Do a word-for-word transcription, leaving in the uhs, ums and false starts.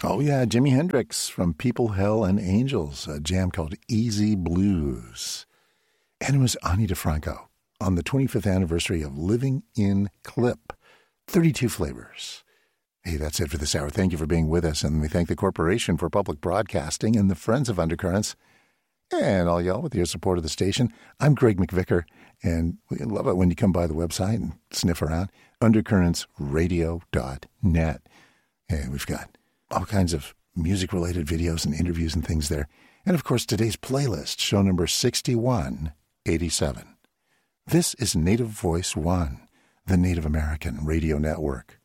Oh, yeah, Jimi Hendrix from People, Hell, and Angels, a jam called Easy Blues. And it was Ani DiFranco on the twenty-fifth anniversary of Living in Clip. thirty-two flavors. Hey, that's it for this hour. Thank you for being with us, and we thank the Corporation for Public Broadcasting and the Friends of Undercurrents, and all y'all with your support of the station. I'm Greg McVicker, and we love it when you come by the website and sniff around, undercurrents radio dot net. And we've got all kinds of music-related videos and interviews and things there. And, of course, today's playlist, show number sixty-one eighty-seven. This is Native Voice One, the Native American Radio Network.